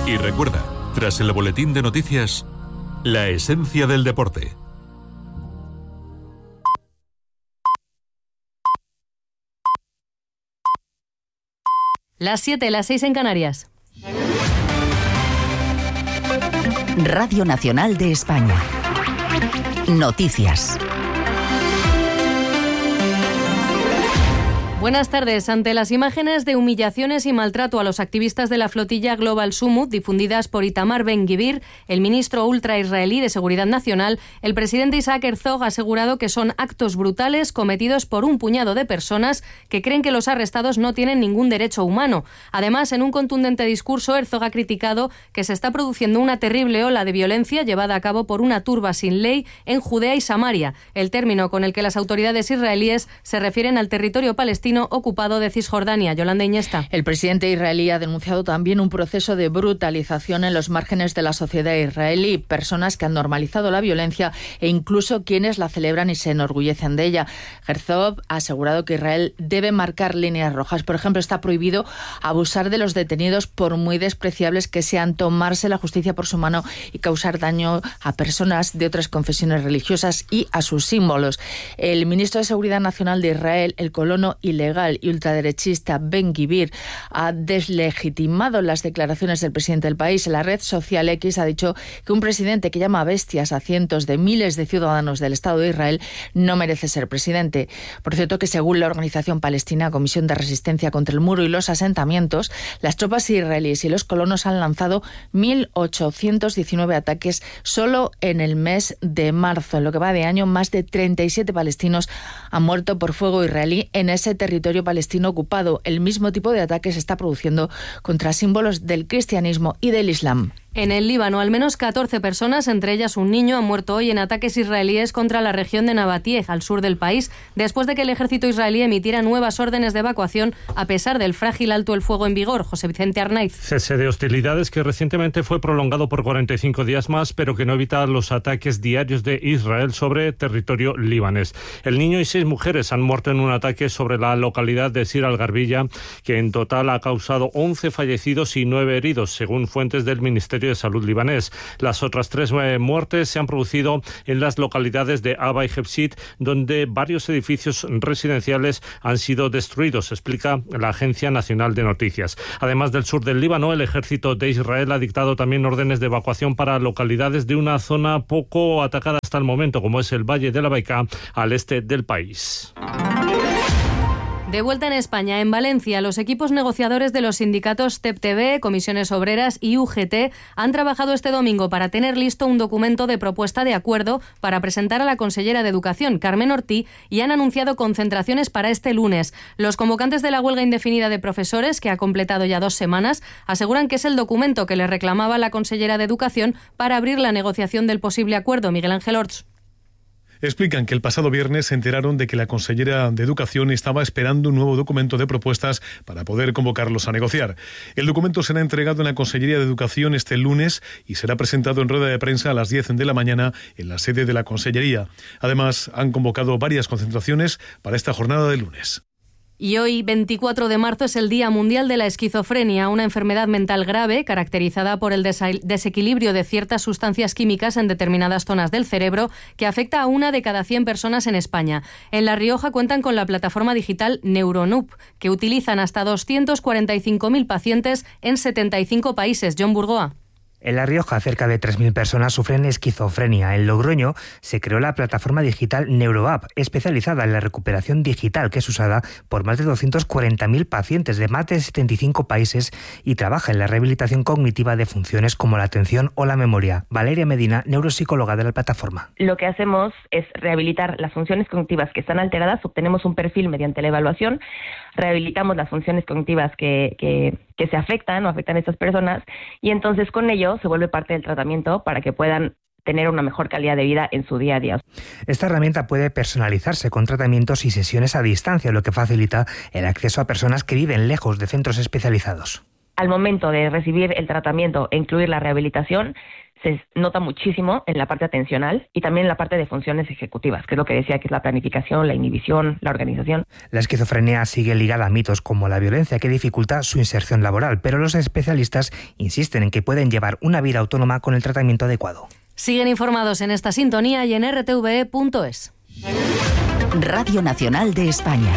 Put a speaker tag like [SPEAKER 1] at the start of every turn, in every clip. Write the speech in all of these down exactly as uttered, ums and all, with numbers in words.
[SPEAKER 1] Y recuerda, tras el boletín de noticias, la esencia del deporte.
[SPEAKER 2] Las siete, las seis en Canarias.
[SPEAKER 3] Radio Nacional de España. Noticias.
[SPEAKER 2] Buenas tardes. Ante las imágenes de humillaciones y maltrato a los activistas de la flotilla Global Summut difundidas por Itamar Ben-Gvir, el ministro ultraisraelí de Seguridad Nacional, el presidente Isaac Herzog ha asegurado que son actos brutales cometidos por un puñado de personas que creen que los arrestados no tienen ningún derecho humano. Además, en un contundente discurso, Herzog ha criticado que se está produciendo una terrible ola de violencia llevada a cabo por una turba sin ley en Judea y Samaria, el término con el que las autoridades israelíes se refieren al territorio palestino ocupado de Cisjordania. Yolanda Iñesta.
[SPEAKER 4] El presidente israelí ha denunciado también un proceso de brutalización en los márgenes de la sociedad israelí, personas que han normalizado la violencia e incluso quienes la celebran y se enorgullecen de ella. Herzog ha asegurado que Israel debe marcar líneas rojas. Por ejemplo, está prohibido abusar de los detenidos por muy despreciables que sean, tomarse la justicia por su mano y causar daño a personas de otras confesiones religiosas y a sus símbolos. El ministro de Seguridad Nacional de Israel, el colono ilegal y ultraderechista Ben-Gvir, ha deslegitimado las declaraciones del presidente del país. En la red social X ha dicho que un presidente que llama bestias a cientos de miles de ciudadanos del Estado de Israel no merece ser presidente. Por cierto, que según la organización palestina Comisión de Resistencia contra el Muro y los Asentamientos, las tropas israelíes y los colonos han lanzado mil ochocientos diecinueve ataques solo en el mes de marzo. En lo que va de año, más de treinta y siete palestinos han muerto por fuego israelí en ese territorio territorio palestino ocupado. El mismo tipo de ataque se está produciendo contra símbolos del cristianismo y del islam.
[SPEAKER 2] En el Líbano, al menos catorce personas, entre ellas un niño, han muerto hoy en ataques israelíes contra la región de Nabatieh, al sur del país, después de que el ejército israelí emitiera nuevas órdenes de evacuación a pesar del frágil alto el fuego en vigor. José Vicente Arnaiz.
[SPEAKER 5] Cese de hostilidades que recientemente fue prolongado por cuarenta y cinco días más, pero que no evita los ataques diarios de Israel sobre territorio libanés. El niño y seis mujeres han muerto en un ataque sobre la localidad de Sir al-Garbilla, que en total ha causado once fallecidos y nueve heridos, según fuentes del Ministerio de Salud libanés. Las otras tres muertes se han producido en las localidades de Aba y Jebsit, donde varios edificios residenciales han sido destruidos, explica la Agencia Nacional de Noticias. Además del sur del Líbano, el ejército de Israel ha dictado también órdenes de evacuación para localidades de una zona poco atacada hasta el momento, como es el Valle de la Baika, al este del país.
[SPEAKER 2] De vuelta en España, en Valencia, los equipos negociadores de los sindicatos T E P T B, Comisiones Obreras y U G T han trabajado este domingo para tener listo un documento de propuesta de acuerdo para presentar a la consellera de Educación, Carmen Ortí, y han anunciado concentraciones para este lunes. Los convocantes de la huelga indefinida de profesores, que ha completado ya dos semanas, aseguran que es el documento que le reclamaba la consellera de Educación para abrir la negociación del posible acuerdo. Miguel Ángel Orts.
[SPEAKER 6] Explican que el pasado viernes se enteraron de que la consellera de Educación estaba esperando un nuevo documento de propuestas para poder convocarlos a negociar. El documento será entregado en la Consellería de Educación este lunes y será presentado en rueda de prensa a las diez de la mañana en la sede de la Consellería. Además, han convocado varias concentraciones para esta jornada de lunes.
[SPEAKER 2] Y hoy, veinticuatro de marzo, es el Día Mundial de la Esquizofrenia, una enfermedad mental grave caracterizada por el desequilibrio de ciertas sustancias químicas en determinadas zonas del cerebro que afecta a una de cada cien personas en España. En La Rioja cuentan con la plataforma digital Neuronup, que utilizan hasta doscientos cuarenta y cinco mil pacientes en setenta y cinco países. John Burgoa.
[SPEAKER 7] En La Rioja, cerca de tres mil personas sufren esquizofrenia. En Logroño se creó la plataforma digital NeuroApp, especializada en la recuperación digital, que es usada por más de doscientos cuarenta mil pacientes de más de setenta y cinco países y trabaja en la rehabilitación cognitiva de funciones como la atención o la memoria. Valeria Medina, neuropsicóloga de la plataforma.
[SPEAKER 8] Lo que hacemos es rehabilitar las funciones cognitivas que están alteradas, obtenemos un perfil mediante la evaluación, rehabilitamos las funciones cognitivas que, que, que se afectan o afectan a estas personas y entonces con ello se vuelve parte del tratamiento para que puedan tener una mejor calidad de vida en su día a día.
[SPEAKER 7] Esta herramienta puede personalizarse con tratamientos y sesiones a distancia, lo que facilita el acceso a personas que viven lejos de centros especializados.
[SPEAKER 8] Al momento de recibir el tratamiento e incluir la rehabilitación, se nota muchísimo en la parte atencional y también en la parte de funciones ejecutivas, que es lo que decía, que es la planificación, la inhibición, la organización.
[SPEAKER 7] La esquizofrenia sigue ligada a mitos como la violencia, que dificulta su inserción laboral, pero los especialistas insisten en que pueden llevar una vida autónoma con el tratamiento adecuado.
[SPEAKER 2] Siguen informados en esta sintonía y en r t v e punto es.
[SPEAKER 3] Radio Nacional de España.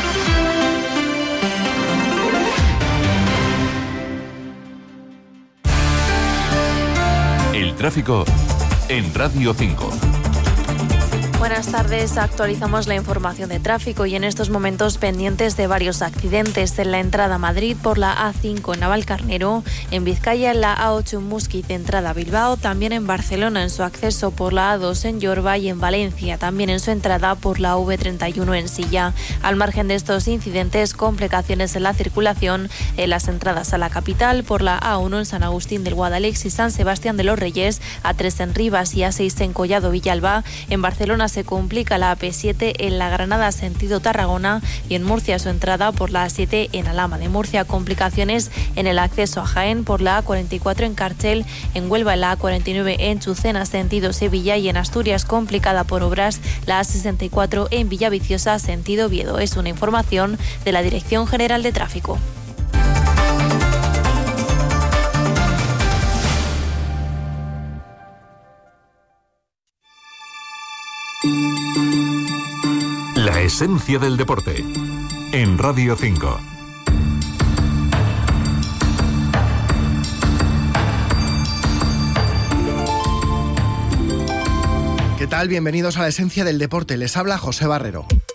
[SPEAKER 1] El tráfico en Radio cinco.
[SPEAKER 9] Buenas tardes, actualizamos la información de tráfico y en estos momentos pendientes de varios accidentes en la entrada a Madrid por la A cinco en Navalcarnero, en Vizcaya en la A ocho en Muskiz de entrada a Bilbao, también en Barcelona en su acceso por la A dos en Yorba y en Valencia también en su entrada por la V treinta y uno en Silla. Al margen de estos incidentes, complicaciones en la circulación en las entradas a la capital por la A uno en San Agustín del Guadalix y San Sebastián de los Reyes, A tres en Rivas y A seis en Collado Villalba. En Barcelona se complica la A P siete en la Granada sentido Tarragona y en Murcia su entrada por la A siete en Alhama de Murcia. Complicaciones en el acceso a Jaén por la A cuarenta y cuatro en Carchel, en Huelva la A cuarenta y nueve en Chucena sentido Sevilla y en Asturias complicada por obras la A sesenta y cuatro en Villaviciosa sentido Oviedo. Es una información de la Dirección General de Tráfico.
[SPEAKER 1] La esencia del deporte en Radio cinco.
[SPEAKER 10] ¿Qué tal? Bienvenidos a la esencia del deporte. Les habla José Barrero.